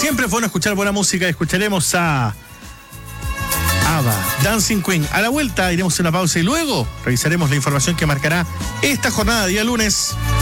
Siempre es bueno escuchar buena música. Escucharemos a ABBA, Dancing Queen. A la vuelta iremos a una pausa y luego revisaremos la información que marcará esta jornada, día lunes.